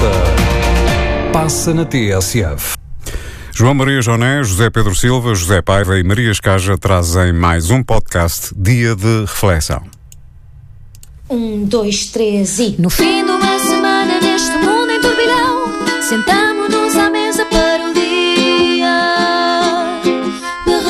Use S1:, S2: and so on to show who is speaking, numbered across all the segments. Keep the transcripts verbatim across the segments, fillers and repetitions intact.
S1: passa, passa na T S F.
S2: João Maria Joné, José Pedro Silva, José Paiva e Maria Escaja trazem mais um podcast Dia de Reflexão.
S3: Um, dois, três e...
S4: No fim de uma semana neste mundo em turbilhão, sentamo-nos à mesa para o dia de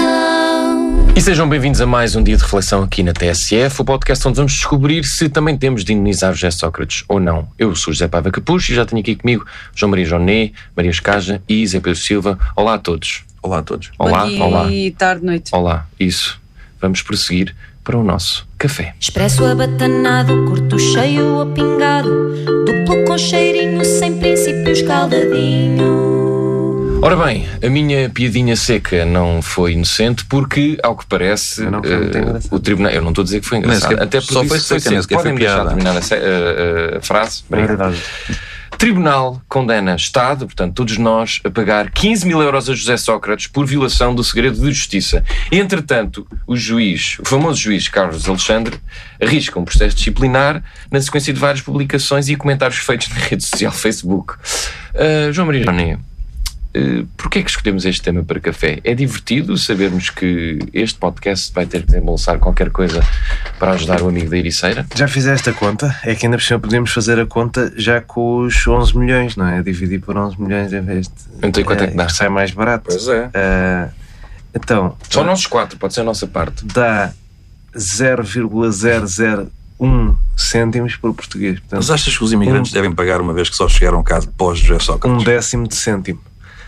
S4: reflexão.
S5: E sejam bem-vindos a mais um dia de reflexão aqui na T S F, o podcast onde vamos descobrir se também temos de indenizar José Sócrates ou não. Eu sou José Paiva Capucho e já tenho aqui comigo João Maria Joné, Maria Escaja e José Pedro Silva. Olá a todos.
S6: Olá a todos.
S5: Olá,
S7: Bom dia,
S5: olá.
S7: tarde, noite.
S5: Olá, isso. Vamos prosseguir para o nosso café.
S4: Expresso abatanado, curto cheio ou pingado, duplo com cheirinho, sem princípios caldadinho.
S5: Ora bem, a minha piadinha seca não foi inocente porque, ao que parece,
S6: não, foi muito
S5: uh, o tribunal... Eu não estou a dizer que foi engraçado.
S6: Sequer,
S5: até porque
S6: só foi
S5: isso foi
S6: seca,
S5: seco. Podem me deixar terminar a, a, a frase? Obrigado. Tribunal condena Estado, portanto todos nós, a pagar quinze mil euros a José Sócrates por violação do segredo de justiça. Entretanto, o juiz, o famoso juiz Carlos Alexandre, arrisca um processo disciplinar na sequência de várias publicações e comentários feitos na rede social Facebook. Uh, João Maria Joné, Uh, porquê é que escolhemos este tema para café? É divertido sabermos que este podcast vai ter que desembolsar qualquer coisa para ajudar o amigo da Ericeira?
S6: Já fizeste a conta? É que ainda por cima podemos fazer a conta já com os onze milhões, não é? Dividir por onze milhões em vez de...
S5: Então, quanto é que dá?
S6: Sai mais barato.
S5: Pois é.
S6: Uh, então...
S5: Só nossos quatro, pode ser a nossa parte.
S6: Dá zero vírgula zero zero um cêntimos por português. Portanto,
S8: mas achas que os imigrantes
S6: um,
S8: devem pagar uma vez que só chegaram cá pós José Sócrates?
S6: Um décimo de cêntimo.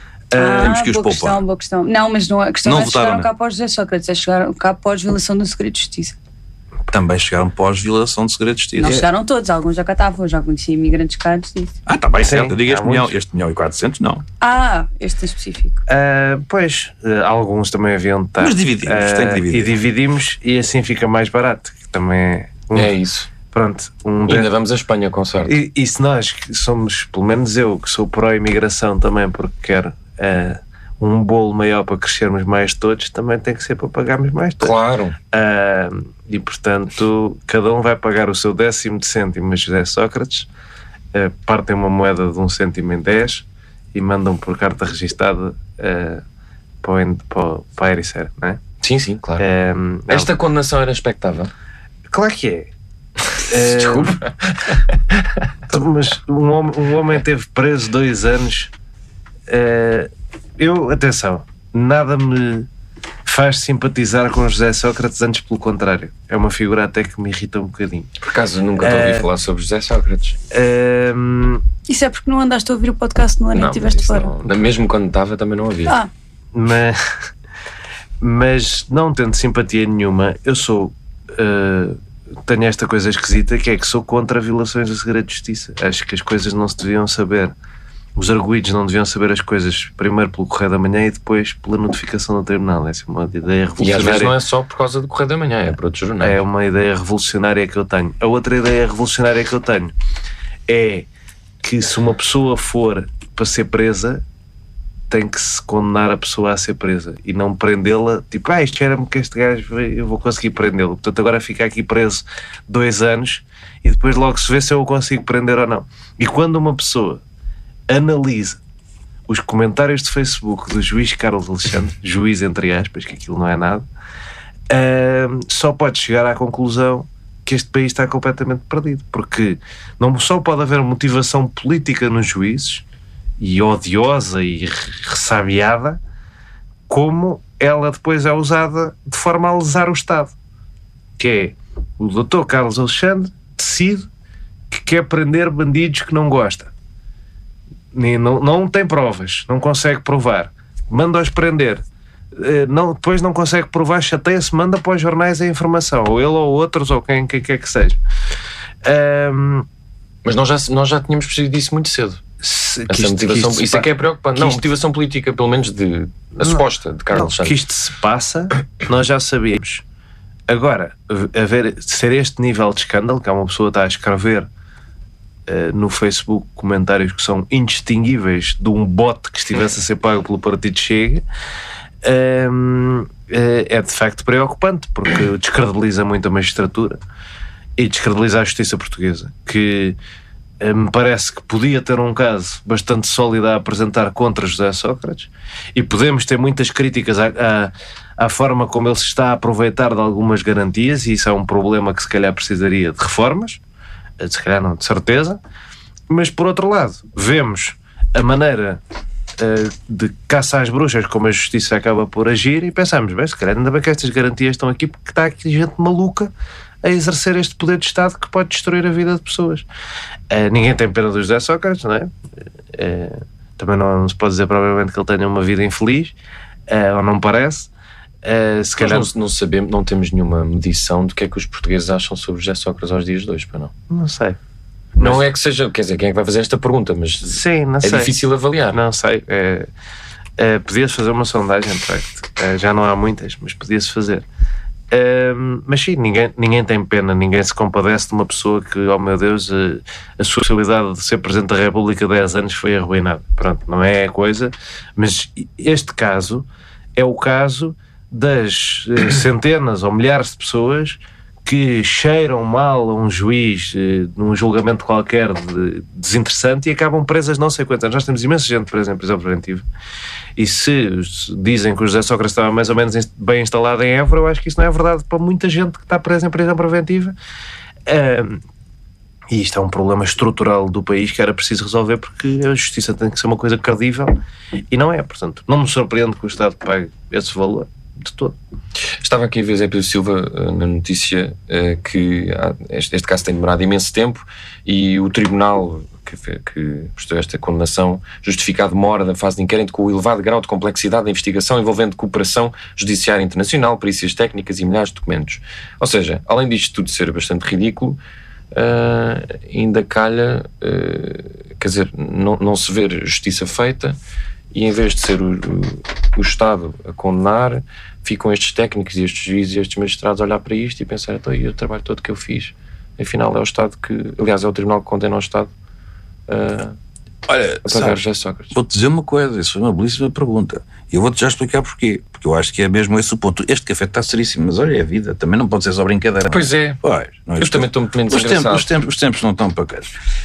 S7: Ah,
S8: temos que os
S7: boa
S8: poupar.
S7: Questão, boa questão. Não, mas não, a questão
S8: Não
S7: não é
S8: votaram,
S7: chegaram
S8: né?
S7: cá após José Sócrates, é chegaram cá após violação do segredo de justiça.
S8: Também chegaram pós violação de segredo de justiça.
S7: Não chegaram todos, alguns já cá estavam, já conheci imigrantes cá antes disso.
S8: Ah, está bem,
S6: Sim,
S8: certo. Eu digo este
S6: há
S8: milhão,
S6: muitos.
S8: este milhão e quatrocentos, não.
S7: Ah, este em específico.
S6: Uh, pois, uh, alguns também haviam de estar.
S8: Mas dividimos, tem que dividir.
S6: E dividimos e assim fica mais barato, que também é... Um,
S5: É isso.
S6: Pronto. Um
S5: E ainda vamos à Espanha com sorte.
S6: E, e se nós que somos, pelo menos eu, que sou pró-imigração também, porque quero uh, um bolo maior para crescermos mais todos, também tem que ser para pagarmos mais todos.
S5: Claro.
S6: Uh, e portanto, cada um vai pagar o seu décimo de cêntimo a José Sócrates, uh, partem uma moeda de um cêntimo em dez e mandam por carta registada uh, para, o, para, para a Ericeira, não é?
S5: Sim, sim, claro.
S6: Uh,
S5: Esta condenação era expectável?
S6: Claro que é.
S5: Desculpa.
S6: Uh, mas um homem, um homem teve preso dois anos. Uh, eu, atenção, nada me faz simpatizar com José Sócrates, antes pelo contrário. É uma figura até que me irrita um bocadinho.
S5: Por acaso nunca te ouvi
S6: Uh,
S5: falar sobre José Sócrates.
S6: Uh,
S7: Isso é porque não andaste a ouvir o podcast no ano
S5: Não,
S7: e estiveste
S5: isso
S7: fora.
S5: não. Mesmo quando estava também não havia.
S7: Ah,
S6: mas, mas não tendo simpatia nenhuma, eu sou... Uh, tenho esta coisa esquisita, que é que sou contra violações do segredo de justiça. Acho que as coisas não se deviam saber, os arguidos não deviam saber as coisas primeiro pelo Correio da Manhã e depois pela notificação do tribunal. Essa é uma ideia revolucionária.
S5: E às vezes não é só por causa do Correio da Manhã, é por outros jornais.
S6: É uma ideia revolucionária que eu tenho. A outra ideia revolucionária que eu tenho é que se uma pessoa for para ser presa, tem que se condenar a pessoa a ser presa e não prendê-la, tipo, ah, isto era-me que este gajo, eu vou conseguir prendê-lo, portanto agora fica aqui preso dois anos e depois logo se vê se eu o consigo prender ou não. E quando uma pessoa analisa os comentários de Facebook do juiz Carlos Alexandre, juiz entre aspas, que aquilo não é nada, uh, só pode chegar à conclusão que este país está completamente perdido, porque não só pode haver motivação política nos juízes, e odiosa e ressabiada, como ela depois é usada de forma a lesar o Estado, que é o doutor Carlos Alexandre decide que quer prender bandidos que não gosta, nem, não, não tem provas, não consegue provar, manda-os prender, não, depois não consegue provar, chateia-se, manda para os jornais a informação, ou ele ou outros ou quem, quem quer que seja. um,
S5: Mas nós já, nós já tínhamos percebido disso muito cedo.
S6: Se,
S5: Essa
S6: isto,
S5: motivação,
S6: isto
S5: isso é que é preocupante. Não,
S6: isto,
S5: motivação política, pelo menos de a suposta de Carlos
S6: não,
S5: Santos.
S6: que isto se passa, nós já sabíamos. Agora, haver, ser este nível de escândalo, que é uma pessoa está a escrever uh, no Facebook comentários que são indistinguíveis de um bot que estivesse a ser pago pelo Partido Chega, um, é de facto preocupante, porque descredibiliza muito a magistratura e descredibiliza a justiça portuguesa, que me parece que podia ter um caso bastante sólido a apresentar contra José Sócrates, e podemos ter muitas críticas à, à, à forma como ele se está a aproveitar de algumas garantias, e isso é um problema que se calhar precisaria de reformas, se calhar não, de certeza. Mas por outro lado, vemos a maneira uh, de caça às bruxas como a justiça acaba por agir, e pensamos, bem, se calhar ainda bem que estas garantias estão aqui, porque está aqui gente maluca a exercer este poder de Estado que pode destruir a vida de pessoas. Uh, ninguém tem pena do José Sócrates, não é? Uh, também não, não se pode dizer provavelmente que ele tenha uma vida infeliz, uh, ou não parece. Uh, se calhar...
S5: Nós não, não sabemos, não temos nenhuma medição do que é que os portugueses acham sobre José Sócrates aos dias de hoje, para não?
S6: Não sei.
S5: Não
S6: mas...
S5: é que seja, quer dizer, quem é que vai fazer esta pergunta, mas
S6: sim, não
S5: é
S6: sei.
S5: difícil avaliar.
S6: Não sei. É, é, podia-se fazer uma sondagem, de facto. É, já não há muitas, mas podia-se fazer. É, mas sim, ninguém, ninguém tem pena, ninguém se compadece de uma pessoa que, oh meu Deus, a, a sua possibilidade de ser Presidente da República há dez anos foi arruinada. Pronto, não é a coisa. Mas este caso é o caso das eh, centenas ou milhares de pessoas que cheiram mal a um juiz eh, num julgamento qualquer de, desinteressante, e acabam presas não sei quantos anos. Nós temos imensa gente presa em prisão preventiva, e se dizem que o José Sócrates estava mais ou menos bem instalado em Évora, eu acho que isso não é verdade para muita gente que está presa em prisão preventiva. Um, e isto é um problema estrutural do país que era preciso resolver, porque a justiça tem que ser uma coisa credível, e não é. Portanto, não me surpreende que o Estado pague esse valor de todo.
S5: Estava aqui a ver Zé Pedro Silva na notícia que este, este caso tem demorado imenso tempo, e o tribunal que, que prestou esta condenação justifica a demora da fase de inquérito com o elevado grau de complexidade da investigação envolvendo cooperação judiciária internacional, perícias técnicas e milhares de documentos. Ou seja, além disto tudo ser bastante ridículo, uh, ainda calha, uh, quer dizer, não, não se ver justiça feita, e em vez de ser o, o, o Estado a condenar, ficam estes técnicos e estes juízes e estes magistrados a olhar para isto e pensar, então, e o trabalho todo que eu fiz? Afinal é o Estado que, aliás é o Tribunal que condena o Estado uh,
S9: Olha,
S5: a pagar José Sócrates.
S9: Vou-te dizer uma coisa, isso foi uma belíssima pergunta, e eu vou-te já explicar porquê, porque eu acho que é mesmo esse o ponto. Este café está seríssimo, mas olha, é a vida, também não pode ser só brincadeira.
S5: Pois é,
S9: pois, não é
S5: eu também estou muito menos
S9: os
S5: engraçado.
S9: tempos, os, tempos, os tempos não estão para cá.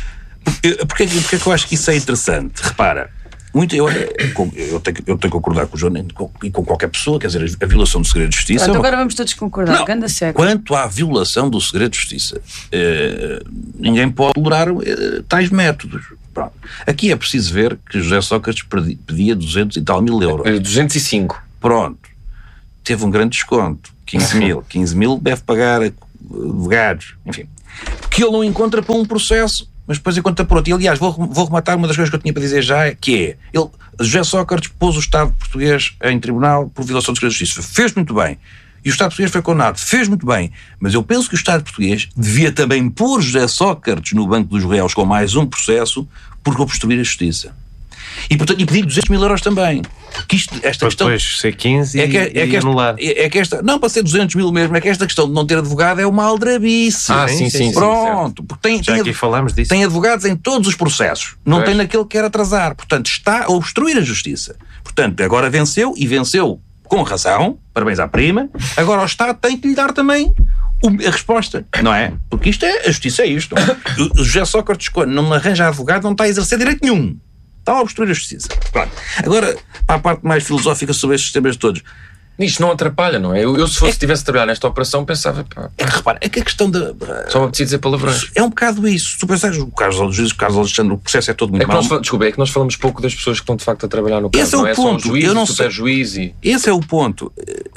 S9: Porquê, porquê que eu acho que isso é interessante? Repara, muito, eu, eu, tenho, eu tenho que concordar com o João e com qualquer pessoa, quer dizer, a violação do segredo de justiça.
S7: Então
S9: é uma...
S7: agora vamos todos concordar,
S9: não,
S7: ganda seco.
S9: Quanto à violação do segredo de justiça, eh, ninguém pode tolerar eh, tais métodos. Pronto. Aqui é preciso ver que José Sócrates pedia duzentos e tal mil euros.
S5: duzentos e cinco.
S9: Pronto. Teve um grande desconto. quinze mil. quinze mil deve pagar advogados. Enfim. Que ele não encontra para um processo, mas depois encontra por outro. E, aliás, vou, vou rematar uma das coisas que eu tinha para dizer já, que é, ele, José Sócrates pôs o Estado português em tribunal por violação do segredo de justiça. Fez muito bem. E o Estado português foi condenado. Fez muito bem. Mas eu penso que o Estado português devia também pôr José Sócrates no banco dos réus com mais um processo por obstruir a justiça. E, portanto, e pedir duzentos mil euros também. Que isto, esta
S6: para
S9: questão,
S6: depois ser quinze
S9: é que, é,
S6: e,
S9: é que
S6: e
S9: esta,
S6: anular.
S9: É, é que esta, não, para ser duzentos mil mesmo, é que esta questão de não ter advogado é uma aldrabice.
S5: Ah, sim, sim, sim.
S9: Pronto. Sim, porque tem,
S6: já
S9: tem,
S6: aqui falamos disso.
S9: Tem advogados em todos os processos. Não
S5: pois.
S9: Tem naquele que quer atrasar. Portanto, está a obstruir a justiça. Portanto, agora venceu, e venceu com razão. Parabéns à prima. Agora o Estado tem que lhe dar também a resposta, não é? Porque isto é, a justiça é isto. O José Sócrates, quando não arranja advogado, não está a exercer direito nenhum. Está a obstruir a justiça. Pronto. Agora, para a parte mais filosófica sobre estes temas todos.
S5: Isto não atrapalha, não é? Eu, eu se fosse, é, tivesse a trabalhar nesta operação, pensava... Pá,
S9: é que repara, é que a questão da...
S5: Só me apetecia dizer palavrões.
S9: É um bocado isso. Se tu pensares, o caso do Alexandre, o processo é todo muito
S5: é
S9: mau.
S5: Nós, desculpa, é que nós falamos pouco das pessoas que estão de facto a trabalhar no caso.
S9: Esse é
S5: não
S9: o
S5: é
S9: ponto.
S5: Só o juiz,
S9: eu não
S5: o super-juiz e...
S9: Esse é o ponto.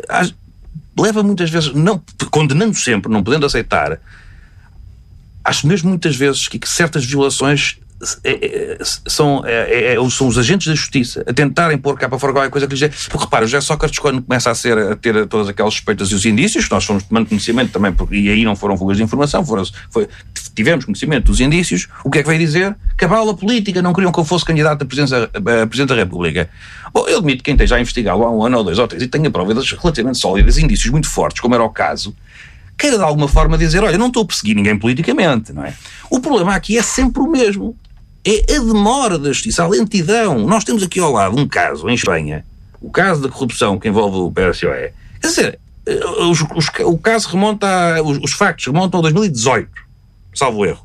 S9: Leva muitas vezes, não, condenando sempre, não podendo aceitar, acho mesmo muitas vezes que, que certas violações é, é, são, é, é, são os agentes da justiça a tentarem pôr cá para fora qualquer coisa que lhes é. Porque repara, o José Sócrates, quando começa a, ser, a ter todas aquelas suspeitas e os indícios, que nós fomos tomando conhecimento também, porque, e aí não foram fugas de informação, foram, foi, tivemos conhecimento dos indícios, o que é que veio dizer? Cabala política, não queriam que eu fosse candidato a Presidente, a Presidente da República. Bom, eu admito que quem esteja a investigá-lo há um ano ou dois ou três e tenha provas relativamente sólidas, indícios muito fortes, como era o caso, queira de alguma forma dizer, olha, não estou a perseguir ninguém politicamente, não é? O problema aqui é sempre o mesmo. É a demora da justiça, a lentidão. Nós temos aqui ao lado um caso em Espanha, o caso da corrupção que envolve o P S O E. Quer dizer, os, os, o caso remonta a, os, os factos remontam a dois mil e dezoito, salvo erro.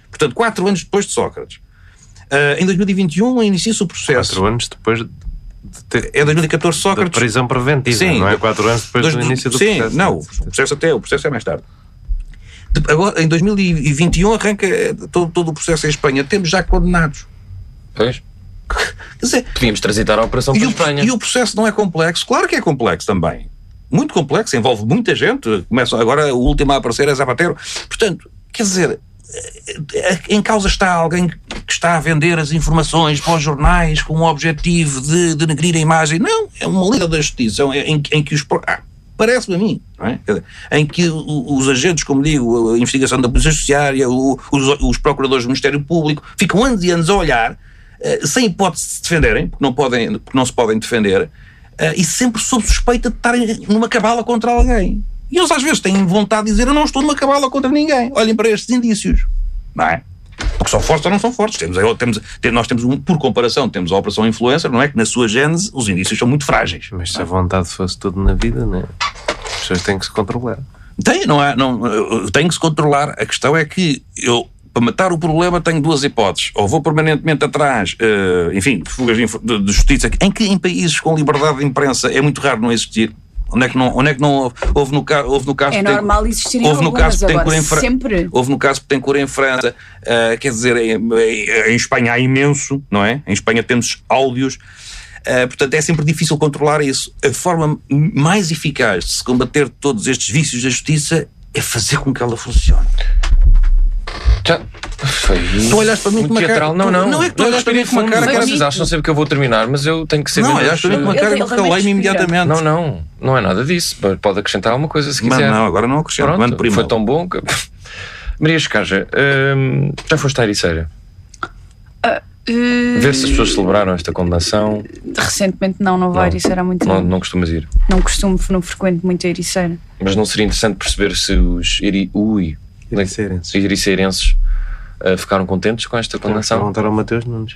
S9: Portanto, quatro anos depois de Sócrates. Uh, em dois mil e vinte e um inicia-se o processo.
S6: Quatro anos depois de ter,
S9: é dois mil e catorze Sócrates.
S6: Da prisão preventiva,
S9: sim,
S6: não é? Quatro anos depois
S9: dois,
S6: do início do
S9: sim,
S6: processo.
S9: Sim, não, o processo até, o processo é mais tarde. De, agora, em dois mil e vinte e um arranca todo, todo o processo em Espanha. Temos já condenados.
S5: Pois.
S9: Quer dizer,
S5: podíamos transitar a operação para a Espanha.
S9: E o processo não é complexo? Claro que é complexo também. Muito complexo, envolve muita gente. Começa agora, o último a aparecer é Zapatero. Portanto, quer dizer, em causa está alguém que está a vender as informações para os jornais com o objetivo de denegrir a imagem. Não, é uma lida da justiça em, em que os... Ah, parece-me a mim, não é? Em que os agentes, como digo, a investigação da Polícia Judiciária, os, os procuradores do Ministério Público, ficam anos e anos a olhar, sem hipótese de se defenderem, porque não, podem, porque não se podem defender, e sempre sob suspeita de estarem numa cabala contra alguém. E eles às vezes têm vontade de dizer: eu não estou numa cabala contra ninguém, olhem para estes indícios, não é? Porque são fortes ou não são fortes. Temos, temos, nós temos, um, por comparação, temos a Operação Influencer, não é? Que na sua gênese os indícios são muito frágeis.
S6: Mas se a vontade fosse tudo na vida, não é? As pessoas têm que se controlar.
S9: Tem, não é? Não, tem que se controlar. A questão é que eu, para matar o problema, tenho duas hipóteses. Ou vou permanentemente atrás, uh, enfim, de fugas de, de, de justiça, em que em países com liberdade de imprensa é muito raro não existir. Onde é que não, onde é que não houve? Houve no, houve no caso...
S7: É normal tem, existirem
S9: houve no
S7: algumas,
S9: caso
S7: agora,
S9: em Fra-
S7: sempre.
S9: Houve no caso Betancourt em França, uh, quer dizer, em, em Espanha há imenso, não é? Em Espanha temos áudios, uh, portanto é sempre difícil controlar isso. A forma mais eficaz de se combater todos estes vícios da justiça é fazer com que ela funcione.
S5: Já foi.
S9: Tu olhaste para mim com uma
S5: teatral.
S9: cara.
S5: Não, não.
S9: Não é que tu olhaste para mim com uma cara que era.
S5: Vocês acham sempre que eu vou terminar, mas eu tenho que ser.
S9: Não,
S5: menos,
S9: olhaste para mim com uma cara que eu calei-me imediatamente.
S5: Não, não. Não é nada disso. Pode acrescentar alguma coisa se quiser.
S9: Não, não, agora não acrescento. Mando
S5: Pronto, foi tão bom que. Maria Escaja, hum, já foste à Ericeira?
S7: Uh, uh...
S5: Ver se as pessoas celebraram esta condenação.
S7: Recentemente não, não vou à Ericeira há muito tempo.
S5: Não, não costumas ir?
S7: Não costumo, não frequento muito a Ericeira.
S5: Mas não seria interessante perceber se os eri... Ui,
S6: ericeirenses,
S5: ericeirenses uh, ficaram contentes com esta condenação?
S6: Perguntaram ao Mateus Nunes.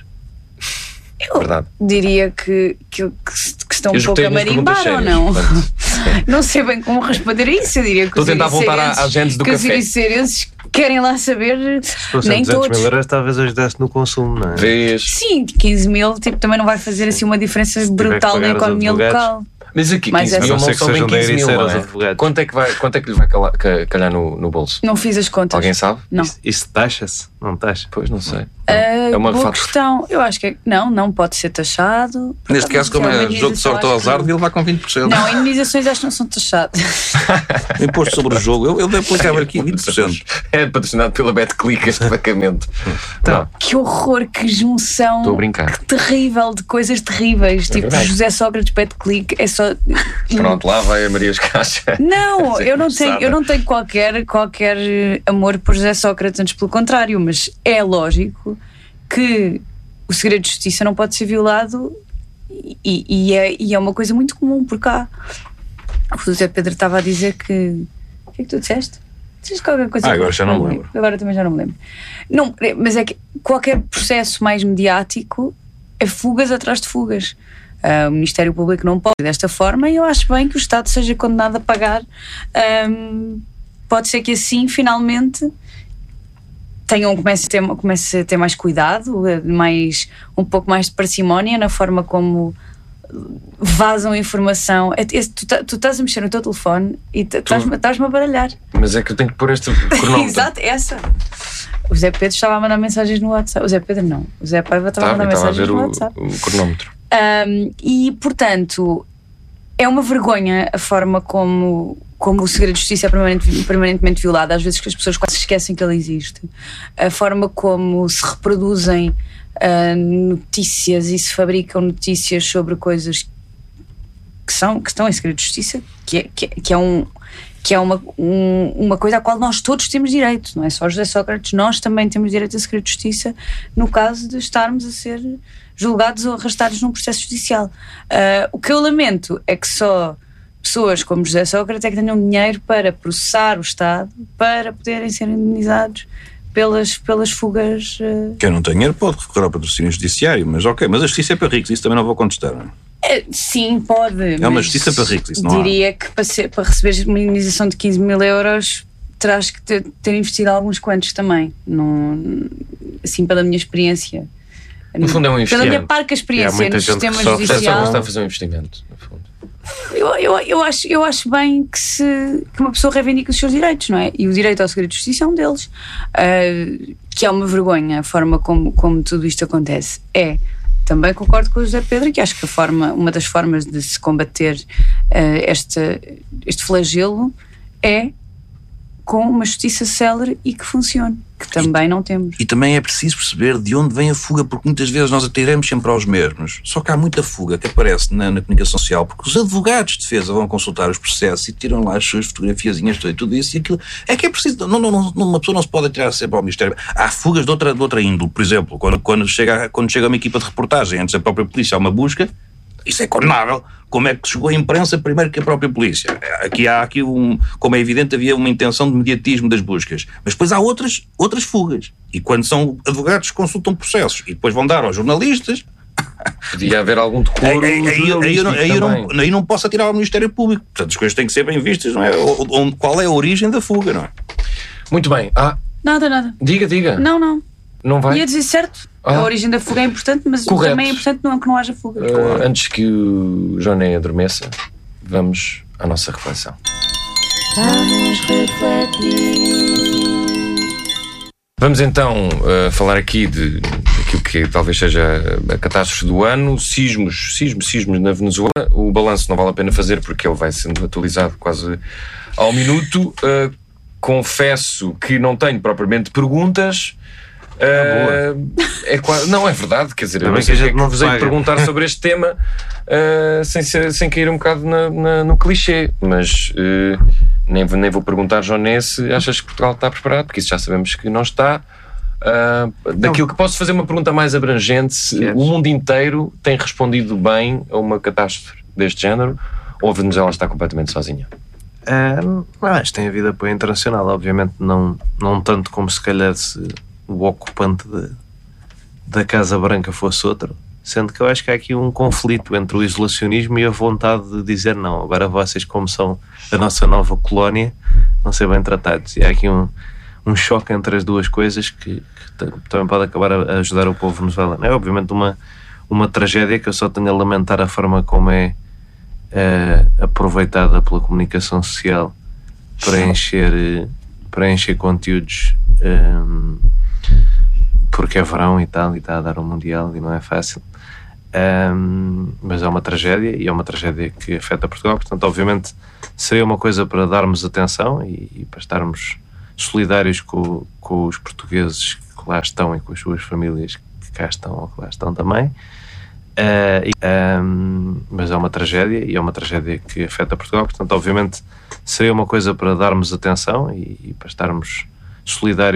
S7: Eu
S5: Verdade.
S7: diria que, que, que estão
S5: eu
S7: um pouco a marimbar ou não.
S5: Portanto,
S7: não sei bem como responder a isso. Eu diria que
S5: Estou a tentar voltar à, à gente do
S7: que
S5: café.
S7: os ericeirenses querem lá saber.
S6: Se fosse
S7: nem
S6: duzentos
S7: todos.
S6: mil euros, talvez ajudasse no consumo, não é?
S5: Vês?
S7: Sim, quinze mil tipo, também não vai fazer assim uma diferença brutal na economia local.
S5: Mas aqui,
S7: Mas
S5: quinze mil,
S7: essa-
S5: não são bem quinze mil, não é? Quanto é que, vai, quanto é que lhe vai calhar, ca- calhar no, no bolso?
S7: Não fiz as contas.
S5: Alguém sabe?
S7: Não.
S6: Isso, isso taxa-se? Não taxa?
S5: Pois, não sei.
S7: Ah,
S5: É uma
S7: boa
S5: fato-
S7: questão. Eu acho que é- não, não pode ser taxado.
S9: Neste caso, como
S7: Uma
S9: é jogo de sorte ao
S7: indenização,
S9: azar,
S7: acho
S9: devia levar com vinte por cento.
S7: que- Não, indenizações acho que não são taxadas.
S9: Imposto sobre o jogo, eu, eu aplicava aqui vinte por cento.
S5: É patrocinado pela BetClick este pagamento. Não,
S7: Que horror, que junção.
S5: estou a brincar.
S7: Terrível, de coisas terríveis. tipo,
S5: verdade.
S7: José Sócrates, BetClick, é só.
S5: Pronto, lá vai a Maria Escaja.
S7: Não, eu não tenho,
S5: Interessada.
S7: eu não tenho qualquer, qualquer eh, amor por José Sócrates, antes pelo contrário, mas é lógico que o segredo de justiça não pode ser violado e, e, é, e é uma coisa muito comum por cá. O José Pedro estava a dizer que. O que é que tu disseste? Disseste qualquer coisa.
S9: Ah, agora já não me lembro.
S7: Agora também já não me lembro. Não, é- mas é que qualquer processo mais mediático é fugas atrás de fugas. Ah, o Ministério Público não pode desta forma e eu acho bem que o Estado seja condenado a pagar. Ahm, pode ser que assim finalmente tenham, comece, a ter, comece a ter mais cuidado, mais, um pouco mais de parcimónia na forma como vazam informação. É- é- tu, tá- tu estás a mexer no teu telefone e t- estás-me estás-me a baralhar.
S5: Mas é que eu tenho que pôr este cronómetro.
S7: Exato, essa. O Zé Pedro estava a mandar mensagens no WhatsApp. O Zé Pedro não. O Zé Paiva estava a
S5: Estava,
S7: mandar
S5: estava a
S7: mensagens
S5: ver
S7: no
S5: o,
S7: WhatsApp.
S5: o cronómetro.
S7: Um, e, portanto, é uma vergonha a forma como, como o segredo de justiça é permanente- permanentemente violado. Às vezes que as pessoas quase esquecem que ele existe. A forma como se reproduzem ah, notícias e se fabricam notícias sobre coisas que, são, que estão em segredo de justiça, que é, que é, que é um... que é uma, um, uma coisa à qual nós todos temos direito, não é só José Sócrates, nós também temos direito a segredo de justiça no caso de estarmos a ser julgados ou arrastados num processo judicial. Uh, o que eu lamento é que só pessoas como José Sócrates é que tenham dinheiro para processar o Estado para poderem ser indenizados pelas, pelas fugas. Uh...
S9: Quem não tem dinheiro pode recorrer ao patrocínio judiciário, mas ok, mas a justiça é para ricos, isso também não vou contestar. Não é?
S7: É, sim, pode.
S9: É uma
S7: mas
S9: justiça para ricos, isso não há.
S7: diria que para, ser, para receber uma indenização de quinze mil euros terás que ter, ter investido alguns quantos também, não, assim pela minha experiência.
S5: No fundo é um investimento.
S7: Pela minha parca experiência no sistema
S5: Só
S7: judicial.
S5: está a fazer um investimento, no fundo.
S7: Eu, eu, eu, acho, eu acho bem que, se, que uma pessoa reivindique os seus direitos, não é? E o direito ao segredo de justiça é um deles. Uh, que é uma vergonha a forma como, como tudo isto acontece. É. Também concordo com o José Pedro que acho que a forma, uma das formas de se combater uh, este, este flagelo é com uma justiça célere e que funcione, que também
S9: e,
S7: não temos.
S9: E também é preciso perceber de onde vem a fuga, porque muitas vezes nós atiramos sempre aos mesmos. Só que há muita fuga que aparece na, na comunicação social, porque os advogados de defesa vão consultar os processos e tiram lá as suas fotografiazinhas e tudo isso e aquilo. É que é preciso. Não, não, não, uma pessoa não se pode atirar sempre ao Ministério. Há fugas de outra, de outra índole, por exemplo, quando, quando, chega, quando chega uma equipa de reportagem antes da própria polícia a uma busca. Isso é condenável. Como é que chegou a imprensa primeiro que a própria polícia? Aqui há, aqui um, como é evidente, havia uma intenção de mediatismo das buscas. Mas depois há outras, outras fugas. E quando são advogados consultam processos e depois vão dar aos jornalistas.
S5: Podia haver algum decoro.
S9: Aí, aí, aí, eu não, aí, eu não, aí não posso atirar ao Ministério Público. Portanto, as coisas têm que ser bem vistas, não é? Qual é a origem da fuga, não é?
S5: Muito bem. Ah,
S7: nada, nada.
S5: Diga, diga.
S7: Não, não.
S5: Não vai?
S7: Ia dizer certo.
S5: Ah.
S7: A origem da fuga é importante, mas
S5: Correto.
S7: também é importante não, que não haja fuga.
S5: Uh, antes que o Joné adormeça, vamos à nossa reflexão.
S4: Vamos refletir.
S5: Vamos então uh, falar aqui de daquilo que talvez seja a catástrofe do ano, sismos, sismos, sismos na Venezuela. O balanço não vale a pena fazer porque ele vai sendo atualizado quase ao minuto. Uh, confesso que não tenho propriamente perguntas. Uh, é quase, não, é verdade, quer dizer, eu não sei que é que vos hei de perguntar sobre este tema uh, sem, ser, sem cair um bocado na, na, no clichê, mas uh, nem, nem vou perguntar, Joné, se achas que Portugal está preparado, porque isso já sabemos que não está. Uh, daquilo que posso fazer uma pergunta mais abrangente, se o mundo inteiro tem respondido bem a uma catástrofe deste género ou a Venezuela está completamente sozinha?
S6: Uh, mas tem havido apoio internacional, obviamente não, não tanto como se calhar se o ocupante de, da Casa Branca fosse outro, sendo que eu acho que há aqui um conflito entre o isolacionismo e a vontade de dizer não, agora vocês como são a nossa nova colónia vão ser bem tratados, e há aqui um, um choque entre as duas coisas que, que t- também pode acabar a, a ajudar o povo venezuelano. É obviamente uma, uma tragédia que eu só tenho a lamentar a forma como é uh, aproveitada pela comunicação social para encher, para encher conteúdos um, porque é verão e tal, e está a dar um mundial e não é fácil, um, mas é uma tragédia e é uma tragédia que afeta Portugal, portanto obviamente seria uma coisa para darmos atenção e, e para estarmos solidários com, com os portugueses que lá estão e com as suas famílias que cá estão ou que lá estão também, uh, e, um, mas é uma tragédia e é uma tragédia que afeta Portugal, portanto obviamente seria uma coisa para darmos atenção e, e para estarmos solidários